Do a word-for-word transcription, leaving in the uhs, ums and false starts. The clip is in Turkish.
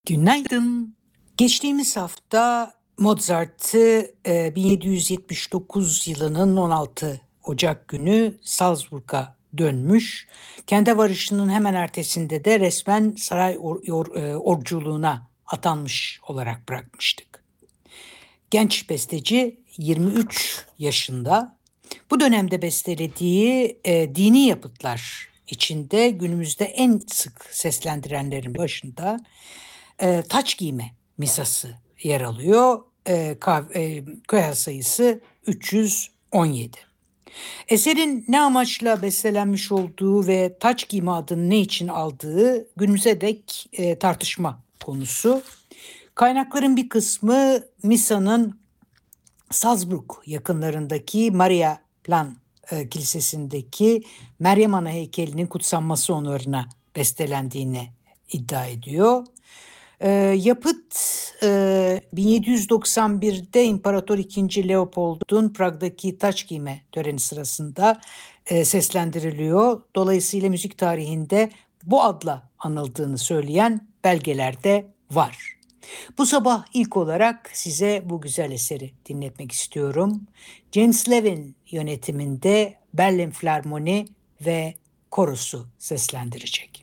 Günaydın. Geçtiğimiz hafta Mozart'ı e, bin yedi yüz yetmiş dokuz yılının on altı Ocak günü Salzburg'a dönmüş. Kendi varışının hemen ertesinde de resmen saray or, yor- e, orculuğuna atanmış olarak bırakmıştık. Genç besteci yirmi üç yaşında. Bu dönemde bestelediği e, dini yapıtlar içinde günümüzde en sık seslendirenlerin başında e, taç giyme misası yer alıyor. E, kav, e, köy sayısı üç yüz on yedi. Eserin ne amaçla bestelenmiş olduğu ve taç giyme adını ne için aldığı günümüze dek e, tartışma konusu. Kaynakların bir kısmı Misa'nın Salzburg yakınlarındaki Mariaplan e, Kilisesi'ndeki Meryem Ana heykelinin kutsanması onuruna bestelendiğini iddia ediyor. E, yapıt e, bin yedi yüz doksan birde İmparator ikinci. Leopold'un Prag'daki taç giyme töreni sırasında e, seslendiriliyor. Dolayısıyla müzik tarihinde bu adla anıldığını söyleyen belgeler de var. Bu sabah ilk olarak size bu güzel eseri dinletmek istiyorum. James Levin yönetiminde Berlin Filarmoni ve korosu seslendirecek.